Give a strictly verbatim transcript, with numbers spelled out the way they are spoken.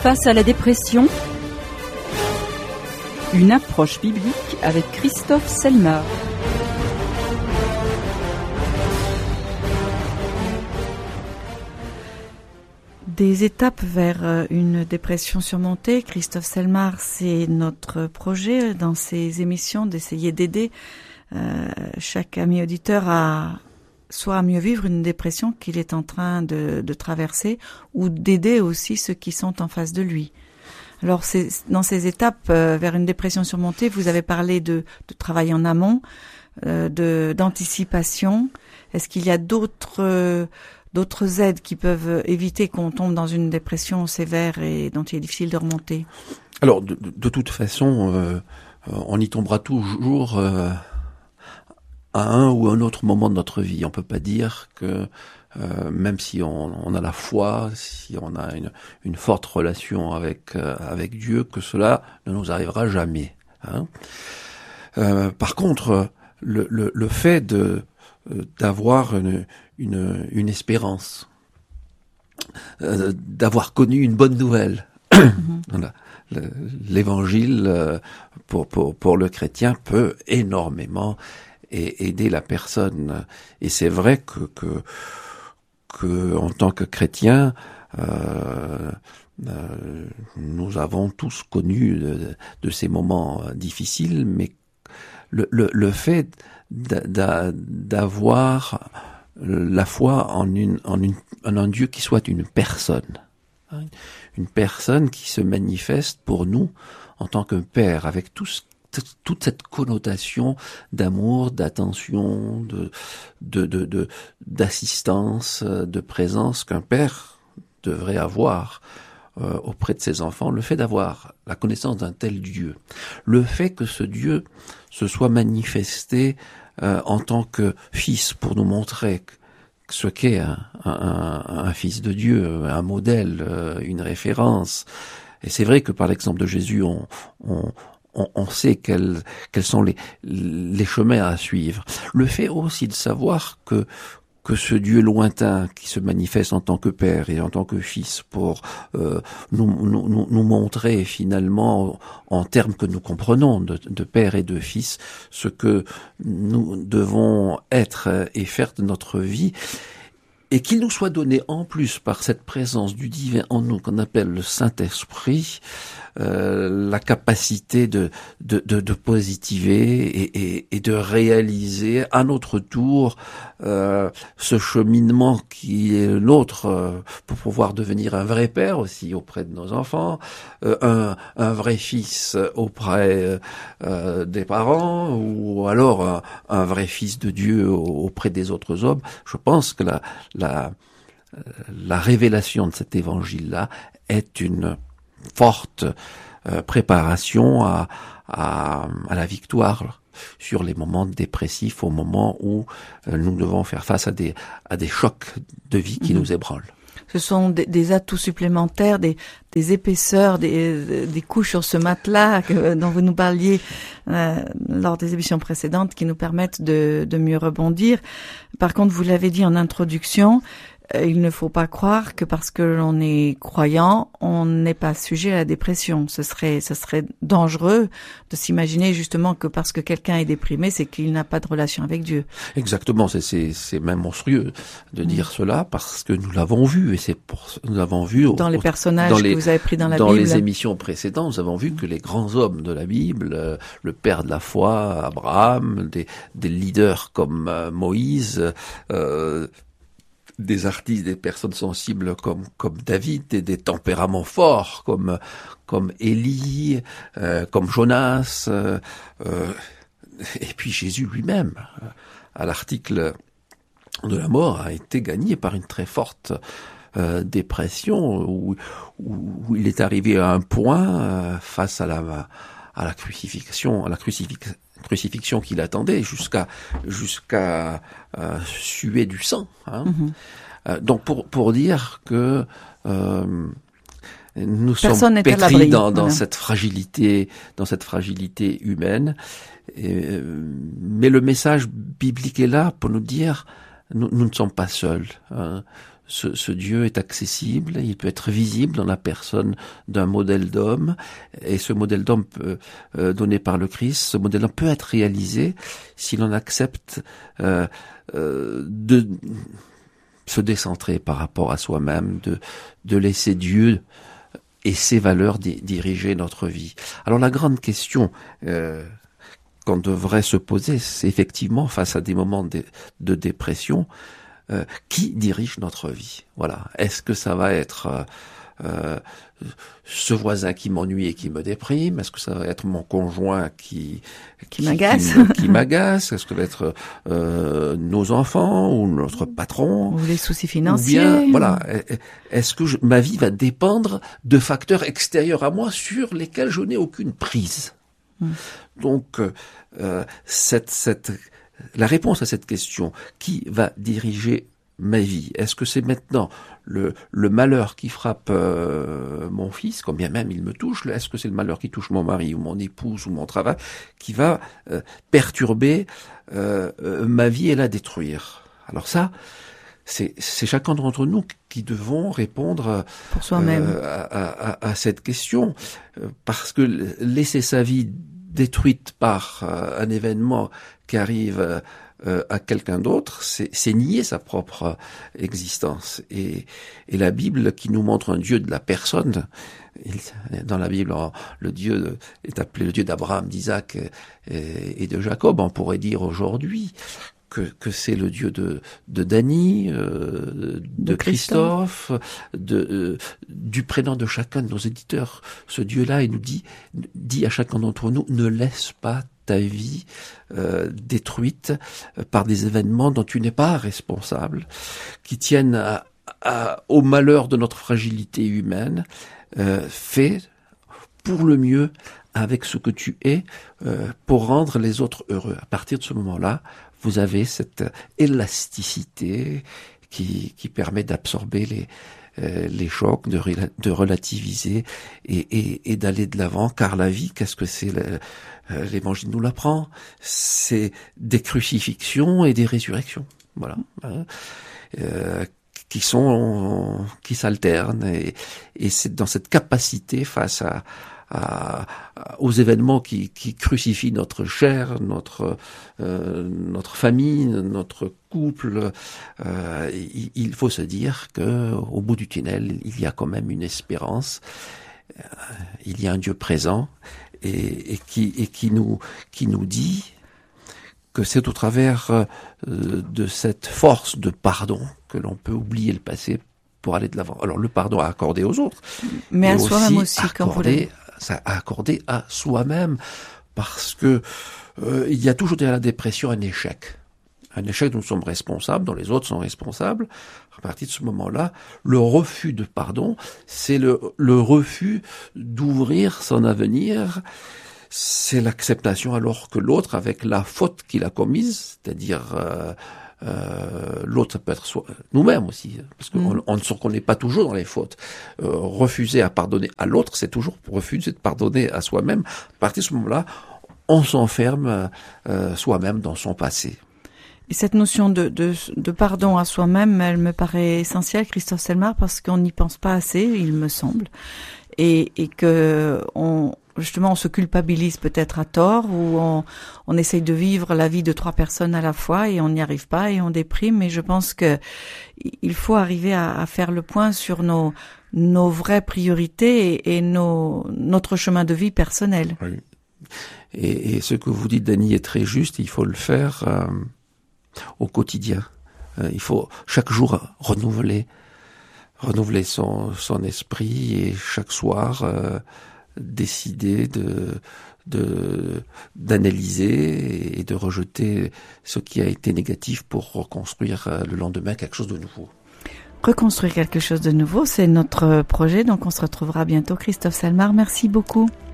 Face à la dépression, une approche biblique avec Christophe Selmar. Des étapes vers une dépression surmontée. Christophe Selmar, c'est notre projet dans ces émissions d'essayer d'aider euh, chaque ami auditeur à soit à mieux vivre une dépression qu'il est en train de, de traverser, ou d'aider aussi ceux qui sont en face de lui. Alors, c'est, dans ces étapes euh, vers une dépression surmontée, vous avez parlé de, de travail en amont, euh, de d'anticipation. Est-ce qu'il y a d'autres euh, d'autres aides qui peuvent éviter qu'on tombe dans une dépression sévère et dont il est difficile de remonter? Alors, de, de toute façon, euh, on y tombera toujours euh, à un ou un autre moment de notre vie. On peut pas dire que euh, même si on, on a la foi, si on a une, une forte relation avec euh, avec Dieu, que cela ne nous arrivera jamais. Hein. Euh, par contre, le, le, le fait de d'avoir une, une, une espérance, euh, d'avoir connu une bonne nouvelle. Mm-hmm. Voilà. Le, l'évangile, euh, pour, pour, pour le chrétien, peut énormément a- aider la personne. Et c'est vrai que, que, que en tant que chrétien, euh, euh, nous avons tous connu de, de ces moments difficiles, mais le, le, le fait d'avoir la foi en une, en une, en un Dieu qui soit une personne, hein, une personne qui se manifeste pour nous en tant que père, avec tout, toute cette connotation d'amour, d'attention, de, de, de, de, d'assistance, de présence qu'un père devrait avoir euh, auprès de ses enfants. Le fait d'avoir la connaissance d'un tel Dieu, le fait que ce Dieu se soit manifesté euh, en tant que fils pour nous montrer ce qu'est un, un, un fils de Dieu, un modèle, euh, une référence. Et c'est vrai que par l'exemple de Jésus, on, on, on, on sait quels, quels sont les, les chemins à suivre. Le fait aussi de savoir que que ce Dieu lointain qui se manifeste en tant que père et en tant que fils pour euh, nous, nous, nous montrer finalement en termes que nous comprenons de, de père et de fils ce que nous devons être et faire de notre vie, et qu'il nous soit donné en plus par cette présence du divin en nous qu'on appelle le Saint-Esprit, euh, la capacité de, de, de, de positiver et, et, et de réaliser à notre tour euh, ce cheminement qui est le nôtre euh, pour pouvoir devenir un vrai père aussi auprès de nos enfants, euh, un, un vrai fils auprès euh, des parents, ou alors un, un vrai fils de Dieu auprès des autres hommes. Je pense que la, la, la révélation de cet évangile-là est une forte euh, préparation à, à, à la victoire sur les moments dépressifs, au moment où euh, nous devons faire face à des, à des chocs de vie qui mmh. nous ébranlent. Ce sont des, des atouts supplémentaires, des, des épaisseurs, des, des couches sur ce matelas que, dont vous nous parliez euh, lors des émissions précédentes, qui nous permettent de, de mieux rebondir. Par contre, vous l'avez dit en introduction, il ne faut pas croire que parce que l'on est croyant, on n'est pas sujet à la dépression. Ce serait, ce serait dangereux de s'imaginer justement que parce que quelqu'un est déprimé, c'est qu'il n'a pas de relation avec Dieu. Exactement, c'est, c'est, c'est même monstrueux de mmh. dire cela, parce que nous l'avons vu, et c'est pour, nous l'avons vu dans au, les personnages dans que les, vous avez pris dans la dans Bible. Dans les émissions précédentes, nous avons vu que les grands hommes de la Bible, euh, le père de la foi, Abraham, des, des leaders comme euh, Moïse, euh, des artistes, des personnes sensibles comme comme David, et des tempéraments forts comme comme Élie, euh, comme Jonas, euh, euh, et puis Jésus lui-même, à l'article de la mort, a été gagné par une très forte euh, dépression où, où il est arrivé à un point euh, face à la à la crucifixion, à la crucifixion. crucifixion qu'il attendait, jusqu'à jusqu'à euh, suer du sang. Hein. Mm-hmm. Euh, donc pour pour dire que euh, nous Personne sommes pétris dans, dans voilà. cette fragilité, dans cette fragilité humaine. Et, mais le message biblique est là pour nous dire nous, nous ne sommes pas seuls. Hein. ce, ce Dieu est accessible, il peut être visible dans la personne d'un modèle d'homme, et ce modèle d'homme peut, euh, donné par le Christ, ce modèle d'homme peut être réalisé si l'on accepte euh, euh, de se décentrer par rapport à soi-même, de, de laisser Dieu et ses valeurs di- diriger notre vie. Alors la grande question euh, qu'on devrait se poser, c'est effectivement, face à des moments de, de dépression, euh, qui dirige notre vie? Voilà. Est-ce que ça va être euh, euh, ce voisin qui m'ennuie et qui me déprime? Est-ce que ça va être mon conjoint qui qui, qui m'agace qui, me, qui m'agace? Est-ce que ça va être euh, nos enfants ou notre patron? Ou les soucis financiers? Ou bien, voilà. Est-ce que je, ma vie va dépendre de facteurs extérieurs à moi sur lesquels je n'ai aucune prise? Mmh. Donc, euh, cette, cette, la réponse à cette question, qui va diriger ma vie? Est-ce que c'est maintenant le, le malheur qui frappe euh, mon fils, combien même il me touche? Est-ce que c'est le malheur qui touche mon mari ou mon épouse ou mon travail qui va euh, perturber euh, euh, ma vie et la détruire? Alors ça, c'est, c'est chacun d'entre nous qui devons répondre pour soi-même euh, à, à, à cette question, parce que laisser sa vie détruite par euh, un événement qui arrive euh, à quelqu'un d'autre, c'est, c'est nier sa propre existence. Et, et la Bible, qui nous montre un Dieu de la personne, il, dans la Bible, le Dieu est appelé le Dieu d'Abraham, d'Isaac et, et de Jacob. On pourrait dire aujourd'hui que, que c'est le Dieu de, de Dany, euh, de, de Christophe, de, euh, du prénom de chacun de nos éditeurs. Ce Dieu-là, il nous dit, dit à chacun d'entre nous, ne laisse pas ta vie euh, détruite par des événements dont tu n'es pas responsable, qui tiennent à, à, au malheur de notre fragilité humaine. Euh, fais pour le mieux avec ce que tu es euh, pour rendre les autres heureux. À partir de ce moment-là, vous avez cette élasticité qui, qui permet d'absorber les, euh, les chocs, de, de relativiser et, et, et d'aller de l'avant. Car la vie, qu'est-ce que c'est? le, euh, L'Évangile nous l'apprend. C'est des crucifixions et des résurrections. Voilà. Euh, qui sont, qui s'alternent. Et, et c'est dans cette capacité face à, À, à, aux événements qui, qui crucifient notre chair, notre euh, notre famille, notre couple. Euh, il, il faut se dire que au bout du tunnel, il y a quand même une espérance. Euh, il y a un Dieu présent et, et qui et qui nous qui nous dit que c'est au travers euh, de cette force de pardon que l'on peut oublier le passé pour aller de l'avant. Alors le pardon à accorder aux autres, mais à soi-même aussi, comme vous l'avez ça à accorder à soi-même, parce que euh, il y a toujours derrière la dépression un échec. Un échec dont nous sommes responsables, dont les autres sont responsables. À partir de ce moment-là, le refus de pardon, c'est le, le refus d'ouvrir son avenir. C'est l'acceptation alors que l'autre, avec la faute qu'il a commise, c'est-à-dire euh, Euh, l'autre, ça peut être soi, nous-mêmes aussi, parce qu'on mmh. on ne se reconnaît pas toujours dans les fautes. Euh, refuser à pardonner à l'autre, c'est toujours refuser de pardonner à soi-même. À partir de ce moment-là, on s'enferme euh, soi-même dans son passé. Et cette notion de, de, de pardon à soi-même, elle me paraît essentielle, Christophe Selmar, parce qu'on n'y pense pas assez, il me semble, et, et que on justement, on se culpabilise peut-être à tort, ou on, on essaye de vivre la vie de trois personnes à la fois et on n'y arrive pas et on déprime. Mais je pense que il faut arriver à, à faire le point sur nos, nos vraies priorités et, et nos, notre chemin de vie personnel. Oui. Et, et ce que vous dites, Dany, est très juste. Il faut le faire euh, au quotidien. Euh, il faut chaque jour renouveler, renouveler son, son esprit, et chaque soir euh, décider de, de, d'analyser et de rejeter ce qui a été négatif pour reconstruire le lendemain quelque chose de nouveau. Reconstruire quelque chose de nouveau, c'est notre projet, donc on se retrouvera bientôt. Christophe Selmar, merci beaucoup.